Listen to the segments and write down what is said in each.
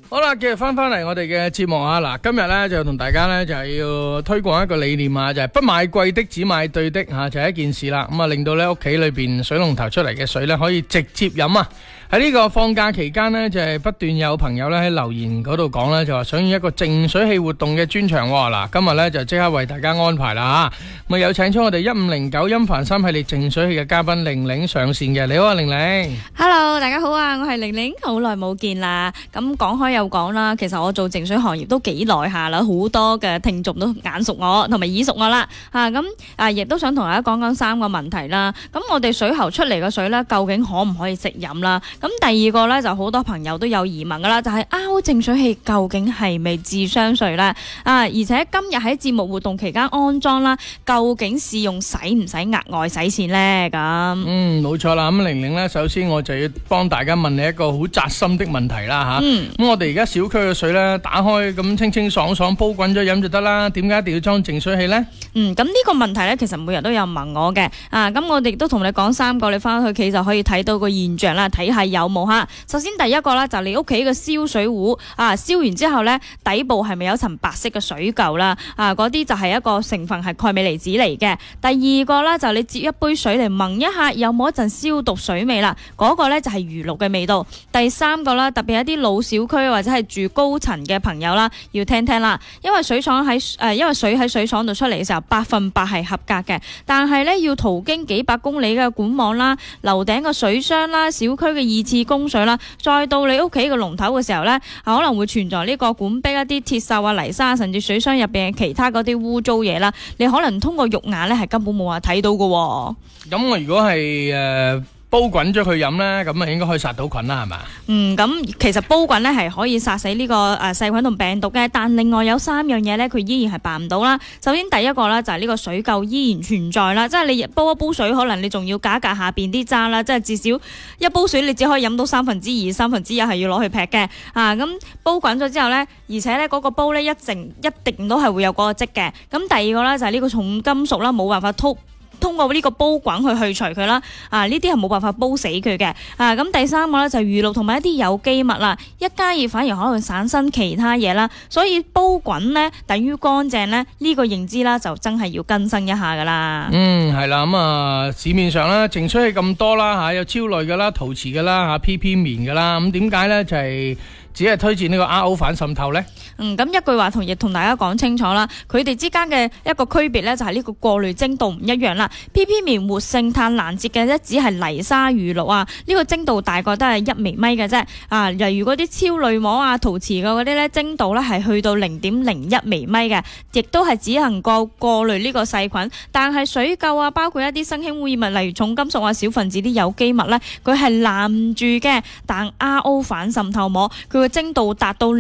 好啦，繼續翻嚟我哋嘅節目啊！嗱，今日咧就同大家咧就係要推廣一個理念啊，就係不買貴的，只買對的吓，就係一件事啦。咁啊，令到咧屋企裏邊水龍頭出嚟嘅水咧可以直接飲啊！喺呢個放假期間呢，就係不斷有朋友咧喺留言嗰度講咧，就話想要一個淨水器活動嘅專場。嗱，今日咧就即刻為大家安排啦吓。咁啊，有請出我哋1509音凡3系列淨水器嘅嘉賓玲玲上線嘅。你好啊，玲玲。 Hello， 大家好啊，我係玲玲，好耐冇見啦。咁講開又講啦，其實我做淨水行業都幾耐下啦，好多嘅聽眾都眼熟我，同埋耳熟我啦。亦都想同大家講講3個問題啦。咁我哋水喉出嚟嘅水咧，究竟可唔可以直飲啦？咁第二個咧就好多朋友都有疑問噶啦，就係RO淨水器究竟係咪智商稅咧？而且今日喺節目活動期間安裝啦，究竟試用使唔使額外使錢咧？咁冇錯啦。咁玲玲咧，首先我就要幫大家問你一個好扎心的問題啦吓。咁我哋而家小區嘅水咧，打開咁清清爽爽煲滾咗飲就得啦，點解一定要裝淨水器咧？ 咁呢個問題咧，其實每日都有問我嘅。咁我哋都同你講3個，你翻去屋企就可以睇到個現象啦，睇下有冇吓。首先第一個咧就係你屋企嘅燒水壺燒完之後咧，底部係咪有層白色嘅水垢啦？嗰啲就係一個成分係鈣鎂離子嚟嘅。第二個咧就係你接一杯水嚟聞一下，有冇一陣消毒水味啦？嗰個咧就係魚露嘅味道。第三個啦，特別係一啲老小區或者係住高層嘅朋友啦，要聽聽啦。因為水喺水廠度出嚟嘅時候100%係合格嘅，但係咧要途經幾百公里嘅管網啦、樓頂嘅水箱啦、小區嘅2次供水啦，再到你屋企嘅龍頭嘅時候咧，可能會存在呢個管壁一啲鐵鏽啊、泥沙，甚至水箱入邊嘅其他嗰啲污糟嘢啦，你可能通過肉眼咧係根本冇話睇到㗎。 咁我如果係煲滾咗佢飲咧，咁啊應該可以殺到菌啦，係嘛？ 咁其實煲滾咧係可以殺死呢個細菌同病毒嘅，但另外有3樣嘢咧，佢依然係辦唔到啦。首先第一個咧就係呢個水垢依然存在啦，即係你煲一煲水，可能你仲要隔一隔下邊啲渣啦，即係至少一煲水你只可以飲到2/3、1/3係要攞去劈嘅。咁煲滾咗之後咧，而且咧嗰個煲咧一定都係會有嗰個漬嘅。咁第二個咧就係呢個重金屬啦，冇辦法通過呢個煲滾去除佢啦，呢啲係冇辦法煲死佢嘅。咁第三個咧就係魚露同埋一啲有機物啦，一加熱反而可能會產生其他嘢啦，所以煲滾咧等於乾淨咧，呢個認知啦就真係要更新一下噶啦。 係啦，咁市面上咧淨水器咁多啦有超濾噶啦、陶瓷噶啦、PP 棉噶啦，咁點解咧就係只係推薦呢個 RO 反滲透咧？ 咁一句話亦同大家講清楚啦，佢哋之間嘅一個區別咧就係呢個過濾精度唔一樣啦。PP 棉活性炭攔截嘅只係泥沙魚露呢個精度大概都係1微米嘅啫。例如嗰啲超濾膜陶瓷嘅嗰啲咧，精度咧係去到0.01微米嘅，亦都係只能夠過濾呢個細菌。但係水垢包括一啲新興污染物，例如重金屬小分子啲有機物咧，佢係攔住嘅。但 RO 反滲透膜佢嘅精度達到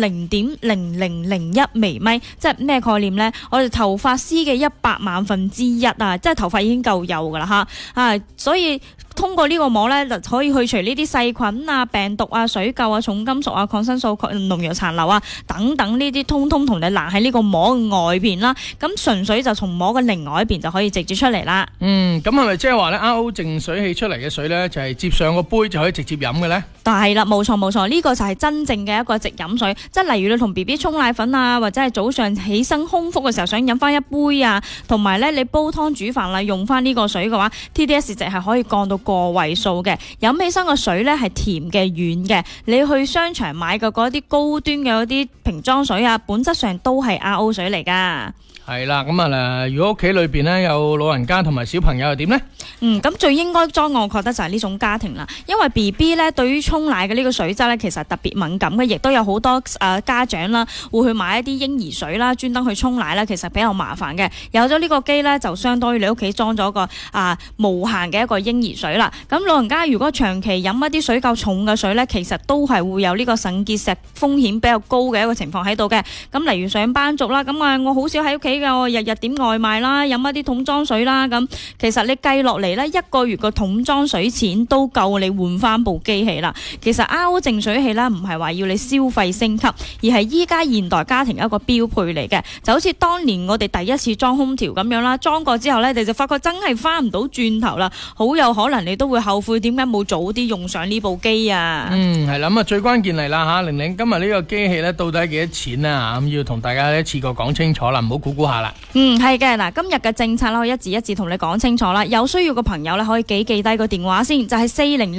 0.0001微米，即係咩概念呢？我哋頭髮絲嘅100萬分之一即係頭髮已經夠幼噶啦所以通過呢個膜咧，就可以去除呢啲細菌病毒水垢重金屬抗生素農藥殘留等等呢啲，通通同你攔喺呢個膜外邊啦。咁純粹就從膜嘅另外一邊就可以直接出嚟啦。 咁係咪即係話咧 RO 淨水器出嚟嘅水咧，就係接上個杯就可以直接飲嘅咧？ 係啦，冇錯，呢個就係真正嘅一個直飲水。即係例如你同 BB 沖奶粉或者係早上起身空腹嘅時候想飲翻一杯同埋咧你煲湯煮飯啦用翻呢個水嘅話， TDS 值係可以降到個位數嘅。飲起身個水咧係甜嘅軟嘅，你去商場買嘅嗰啲高端嘅嗰啲瓶裝水本質上都係 RO 水嚟噶。 係啦，咁如果屋企裏邊咧有老人家同埋小朋友又點呢？ 咁最應該裝我覺得就係呢種家庭啦，因為 BB 咧對於沖奶嘅呢個水質咧其實特別敏感嘅，亦都有好多家長啦會去買一啲嬰兒水啦，專登去沖奶啦，其實比較麻煩嘅。有咗呢個機咧，就相當於你屋企裝咗個無限嘅一個嬰兒水啦。咁老人家如果長期飲一啲水夠重嘅水咧，其實都係會有呢個腎結石風險比較高嘅一個情況喺度嘅。咁例如上班族啦，咁我好少喺屋企嘅，我日日點外賣啦，飲一啲桶裝水啦，咁其實你計落嚟呢，一個月個桶裝水錢都夠你換翻部機器啦。其實 RO 淨水器呢，唔係話要你消費升級，而係依家現代家庭一個標配嚟嘅，就好似當年我哋第一次裝空調咁樣啦，裝過之後呢，你就發覺真係翻唔到轉頭啦，好有可能你都會後悔點解冇早啲用上呢部機啊。 係啦，咁啊最關鍵嚟啦吓，玲玲，今日呢個機器呢，到底係幾多錢啊？咁要同大家一次過講清楚啦，唔好估下啦。 係嘅，嗱，今日嘅政策我一字一字同你講清楚啦。有需要嘅朋友咧，可以記低個電話先，就係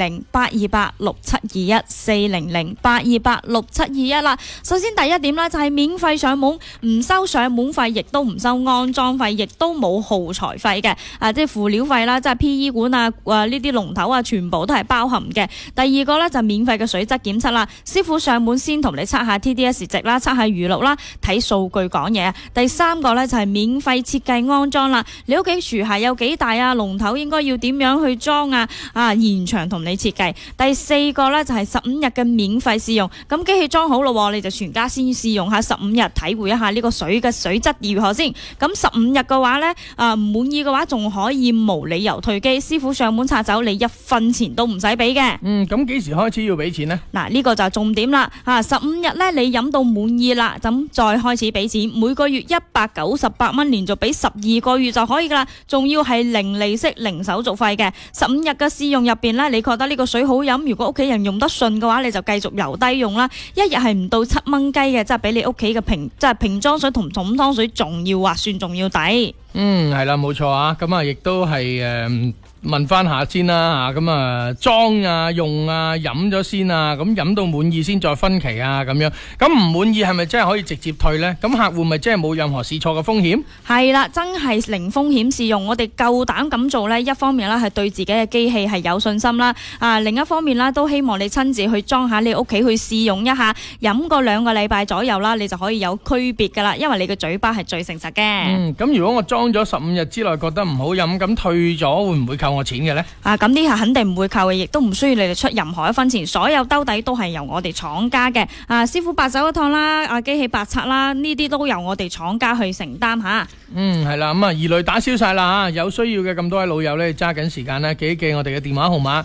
400-828-6721，400-828-6721啦。首先第一點啦，就係免費上門，唔收上門費，亦都唔收安裝費，亦都冇耗材費嘅。即係輔料費啦，即係 PE 管啊，呢啲龍頭啊，全部都係包含嘅。第二個咧就免費嘅水質檢測啦，師傅上門先同你測下 TDS 值啦，測下餘氯啦，睇數據講嘢。第三個咧就係免費設計安裝啦，你屋企廚械有幾大啊？龍頭應該要點樣去裝啊？現場同你設計。第四個咧就係15日嘅免費試用，咁機器裝好咯，你就全家先試用下15日，體會一下呢個水嘅水質如何先。咁15日嘅話咧，唔滿意嘅話仲可以無理由退機，師傅上門拆走，你1分錢都唔使俾嘅。 咁幾時開始要俾錢呢？ 嗱，呢個就係重點啦。15日咧你飲到滿意啦，咁再開始俾錢，每個月198蚊，連續俾12個月就可以噶啦，仲要係零利息、零手續費嘅。15日嘅試用入邊咧，你覺得呢個水好飲，如果屋企人用得順嘅話，你就繼續留低用啦。一日係唔到7蚊雞嘅，即係比你屋企嘅瓶裝水同桶裝水仲要划算，仲要抵。 係啦，冇錯啊。咁啊，亦都係問翻下先啦吓，咁啊裝啊用啊飲咗先啊，咁飲到滿意先再分期啊咁樣。咁唔滿意係咪真係可以直接退呢？咁客戶咪真係冇任何試錯嘅風險？係啦，真係零風險試用。我哋夠膽咁做呢，一方面啦係對自己嘅機器係有信心啦，另一方面啦都希望你親自去裝下你屋企去試用一下，飲個2個禮拜左右啦，你就可以有區別噶啦，因為你嘅嘴巴係最誠實嘅。 咁如果我裝咗15日之內覺得唔好飲，咁退咗會唔會扣我錢嘅呢？ 咁呢下肯定唔會扣嘅，亦都唔需要你哋出任何一分錢，所有兜底都係由我哋廠家嘅。師傅白走一趟啦，機器白拆啦，呢啲都由我哋廠家去承擔吓。係啦，咁疑慮打消晒啦吓，有需要嘅咁多位老友呢，揸緊時間呢，記一記我哋嘅電話號碼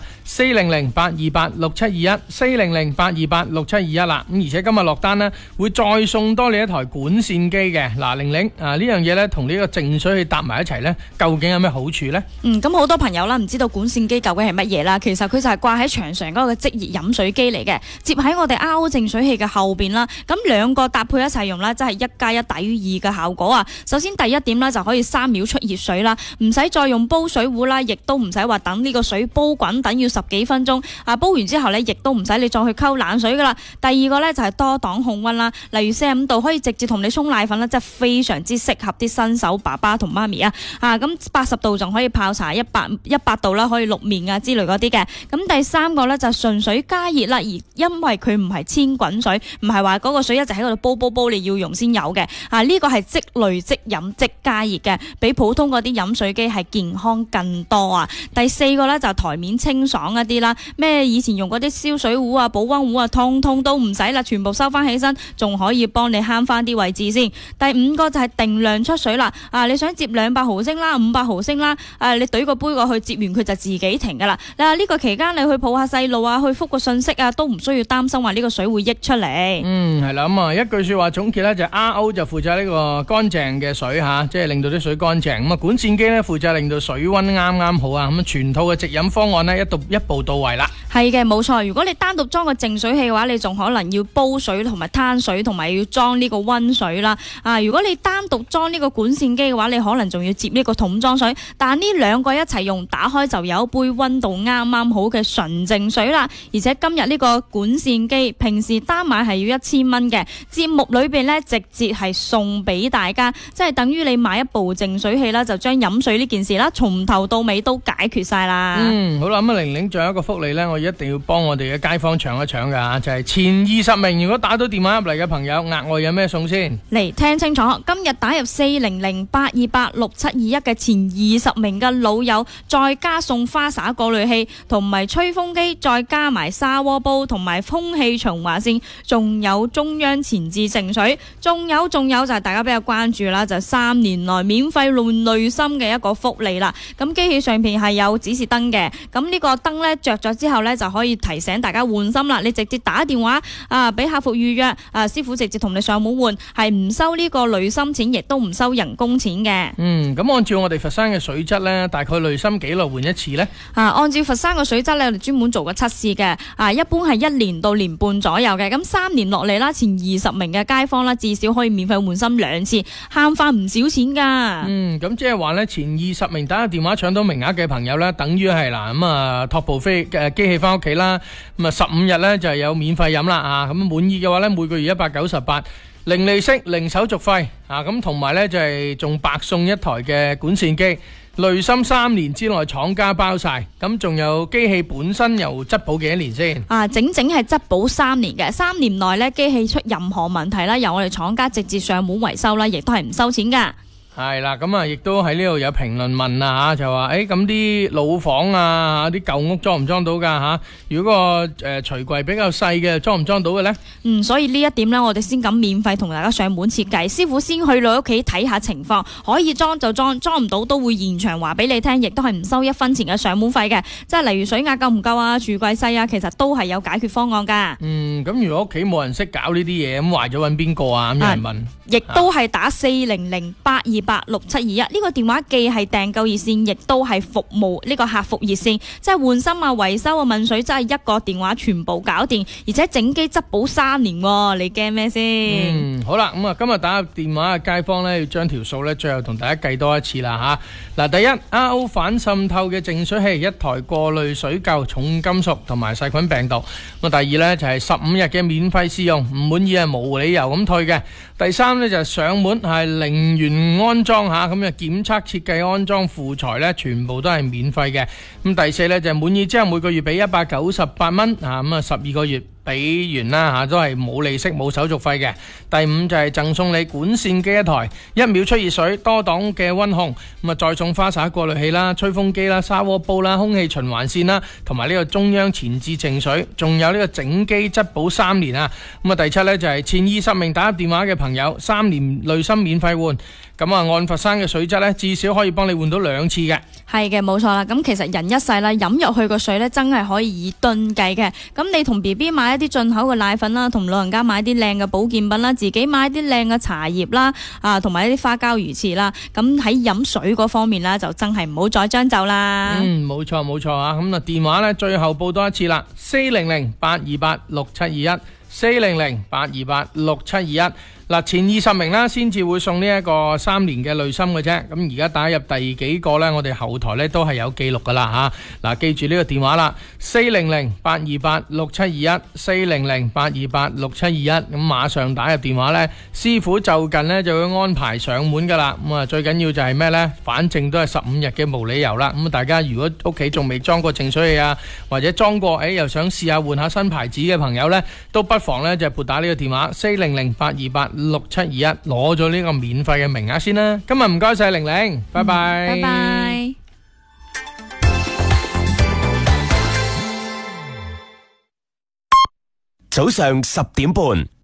400-828-6721，400-828-6721啦。咁而且今日落單呢，會再送多你一台管線機嘅。嗱，玲玲呢樣嘢呢，同呢個淨水器搭埋一齊呢，究竟有咩好處呢？咁好多朋友啦，唔知道管線機究竟係乜嘢啦？其實佢就係掛喺牆上嗰個即熱飲水機嚟嘅，接喺我哋 RO 淨水器嘅後邊啦。咁2個搭配一齊用啦，即係1+1大於2嘅效果啊！首先第一點啦，就可以3秒出熱水啦，唔使再用煲水壺啦，亦都唔使話等呢個水煲滾，等要10幾分鐘。煲完之後呢，亦都唔使你再去溝冷水噶啦。第二個呢，就係多檔控溫啦，例如45度可以直接同你沖奶粉啦，即係非常之適合啲新手爸爸同媽咪啊！咁80度仲可以泡茶，100度啦，可以渌麵啊之類嗰啲嘅。咁第三個呢，就純水加熱啦，而因為佢唔係千滾水，唔係話嗰個水一直喺嗰度煲你要用先有嘅。呢個係即濾即飲即加熱嘅，比普通嗰啲飲水機係健康更多啊。第四個呢，就台面清爽一啲啦，咩以前用嗰啲燒水壺啊、保溫壺啊，通通都唔使啦，全部收翻起身，仲可以幫你慳翻啲位置先。第5個就係定量出水啦，你想接200毫升啦、500毫升啦，你懟個杯過去，接完佢就自己停噶啦。呢個期間你去抱下細路啊，去覆個信息啊，都唔需要擔心話呢個水會溢出嚟。 係啦，咁一句說話總結呢，就 RO 就負責呢個乾淨嘅水吓，即係令到啲水乾淨。咁管線機呢，負責令到水溫啱啱好啊。咁全套嘅直飲方案呢，一步到位啦。係嘅，冇錯。如果你單獨裝個淨水器嘅話，你仲可能要煲水同埋攤水，同埋要裝呢個溫水啦。如果你單獨裝呢個管線機嘅話，你可能仲要接呢個桶裝水。但呢2個一齊用，打開就有一杯溫度啱啱好嘅純淨水啦。而且今日呢個管線機平時單買係要1000蚊嘅，節目裏邊呢，直接係送俾大家，即係等於你買一部淨水器啦，就將飲水呢件事啦，從頭到尾都解決晒啦。好啦，咁玲玲仲有一個福利呢，我一定要幫我哋嘅街坊搶一搶噶，就係前20名如果打到電話入嚟嘅朋友，額外有咩送先？嚟聽清楚，今日打入400-828-6721嘅前20名嘅老友， 再加送花灑過濾器同埋吹風機，再加埋砂鍋煲同埋空氣循環扇，仲有中央前置淨水，仲有就係大家比較關注啦，就3年內免費換濾芯嘅一個福利啦。咁機器上邊係有指示燈嘅，咁呢個燈咧着咗之後咧就可以提醒大家換芯啦。你直接打電話俾客服預約，師傅直接同你上門換，係唔收呢個濾芯錢，亦都唔收人工錢嘅。 咁按照我哋佛山嘅水質咧，大概濾芯幾耐換一次呢？ 按照佛山嘅水質咧，我哋專門做過測試嘅，一般係1年到1年半左右嘅。咁3年落嚟啦，前20名嘅街坊啦，至少可以免費換芯2次，慳翻唔少錢噶。 咁即係話咧，前20名打個電話搶到名額嘅朋友咧，等於係嗱咁托部機器翻屋企啦。咁15日咧就係有免費飲啦咁滿意嘅話咧，每個月198，零利息零手續費咁同埋咧就係仲白送一台嘅管線機。濾芯3年之內廠家包晒，咁仲有機器本身又質保幾多年先？ 整整係質保3年嘅，3年內咧機器出任何問題啦，由我哋廠家直接上門維修啦，亦都係唔收錢噶。 係啦，咁亦都喺呢度有評論問就話咁啲老房啲舊屋裝唔裝到噶如果個櫥櫃比較細嘅，裝唔裝到嘅呢？ 所以呢一點呢，我哋先敢免費同大家上門設計，師傅先去你屋企睇下情況，可以裝就裝，裝唔到都會現場話俾你聽，亦都係唔收1分錢嘅上門費嘅。即係例如水壓夠唔夠櫥櫃細其實都係有解決方案噶。 咁如果屋企冇人識搞呢啲嘢，咁壞咗揾邊個咁有人問？ 亦都係打400-828-6721呢個電話，既係訂購熱線，亦都係服務呢個客服熱線，即係換芯維修問水，真係一個電話全部搞掂，而且整機質保3年，你驚咩先？ 好啦，咁今日打電話嘅街坊呢，要將條數呢最後同大家計多一次啦嗱，第一 RO 反滲透嘅淨水器1台，過濾水垢、重金屬同埋細菌病毒。咁第二呢，就係15日嘅免費試用，唔滿意係無理由咁退嘅。第3呢，就係上門係零元安裝咁檢測設計安裝輔材呢，全部都係免費嘅。咁第4呢，就係滿意之後每個月俾198蚊咁12個月俾完啦都係冇利息冇手續費嘅。第5就係贈送你管線機1台，1秒出熱水，多檔嘅溫控，再送花灑過濾器啦、吹風機啦、砂鍋煲啦、空氣循環扇啦，同埋呢個中央前置淨水，仲有呢個整機質保3年第7呢，就係前20名打電話嘅朋友3年濾芯免費換。按佛山嘅水質呢，至少可以幫你換到2次嘅。 係嘅，冇錯啦。咁其實人一世啦，飲入去個水呢，真係可以以噸計嘅。咁你同 BB 買一啲進口嘅奶粉啦，同老人家買啲靚嘅保健品啦，自己買啲靚嘅茶葉啦，同埋一啲花膠魚翅啦。咁喺飲水嗰方面啦，就真係唔好再將就啦。 冇錯咁電話呢，最後報多一次啦，400-828-6721 400-828-6721。前20名啦，先至會送呢一個3年嘅濾芯嘅啫。咁而家打入第幾個呢？我哋後台呢都係有記錄噶啦記住呢個電話啦，400-828-6721 400-828-6721。咁馬上打入電話呢，師傅就近呢就會安排上門噶啦。最緊要就係咩呢？反正都係15日嘅無理由啦。大家如果屋企仲未裝過淨水器或者裝過又想試下換下新牌子嘅朋友呢，都不妨呢就撥打呢個電話400-828-6721攞咗呢個免費嘅名額先啦。今日唔該晒玲玲，拜拜。 拜拜。 早上10點半。